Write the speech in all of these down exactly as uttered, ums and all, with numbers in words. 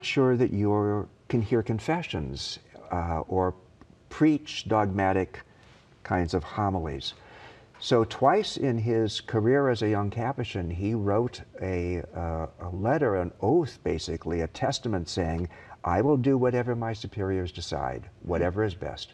sure that you can hear confessions uh, or preach dogmatic kinds of homilies. So twice in his career as a young Capuchin, he wrote a, uh, a letter, an oath basically, a testament saying, I will do whatever my superiors decide, whatever is best.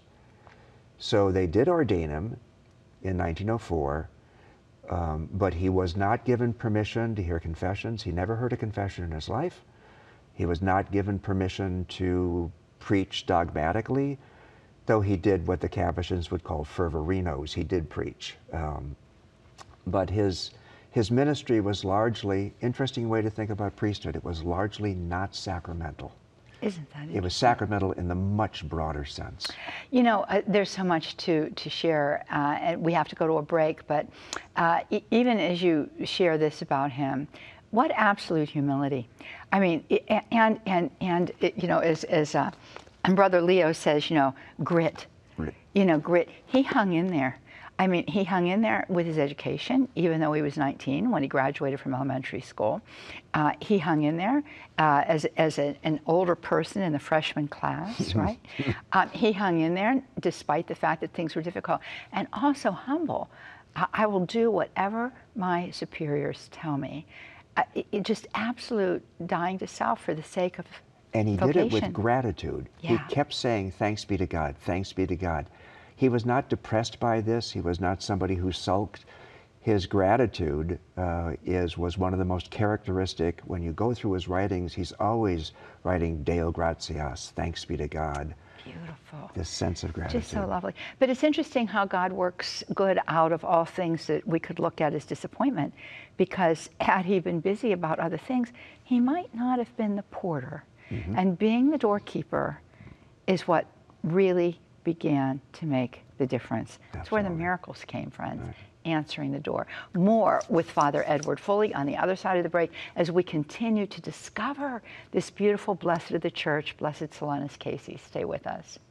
So they did ordain him in nineteen oh four, um, but he was not given permission to hear confessions. He never heard a confession in his life. He was not given permission to preach dogmatically, though he did what the Capuchins would call fervorinos. He did preach. Um, but his, his ministry was largely, interesting way to think about priesthood, it was largely not sacramental. Isn't that It was sacramental in the much broader sense. You know, uh, there's so much to, to share, uh, and we have to go to a break, but uh, e even as you share this about him, what absolute humility. I mean, and, and, and it, you know, as, as uh, and Brother Leo says, you know, grit, Grit. you know, grit. He hung in there. I mean, he hung in there with his education, even though he was nineteen when he graduated from elementary school. Uh, he hung in there uh, as, as a, an older person in the freshman class, right? um, he hung in there despite the fact that things were difficult, and also humble. I, I will do whatever my superiors tell me. Uh, it, it just absolute dying to self for the sake of And he vocation. did it with gratitude. Yeah. He kept saying, thanks be to God, thanks be to God. He was not depressed by this. He was not somebody who sulked. His gratitude uh, is, was one of the most characteristic. When you go through his writings, he's always writing Deo gratias, thanks be to God. Beautiful. This sense of gratitude. Just so lovely. But it's interesting how God works good out of all things that we could look at as disappointment, because had he been busy about other things, he might not have been the porter. Mm-hmm. And being the doorkeeper is what really began to make the difference. Absolutely. That's where the miracles came, friends. Right. Answering the door. More with Father Edward Foley on the other side of the break as we continue to discover this beautiful Blessed of the Church, Blessed Solanus Casey. Stay with us.